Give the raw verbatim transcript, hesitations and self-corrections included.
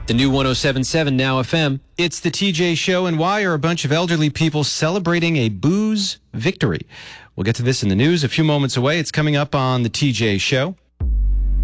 The new one oh seven point seven Now F M. It's the T J Show, and why are a bunch of elderly people celebrating a booze victory? We'll get to this in the news a few moments away. It's coming up on the T J Show.